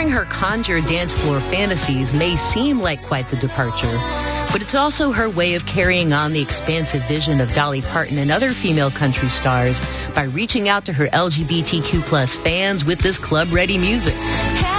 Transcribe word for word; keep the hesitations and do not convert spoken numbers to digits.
her conjure dance floor fantasies may seem like quite the departure, but it's also her way of carrying on the expansive vision of Dolly Parton and other female country stars by reaching out to her L G B T Q plus fans with this club-ready music.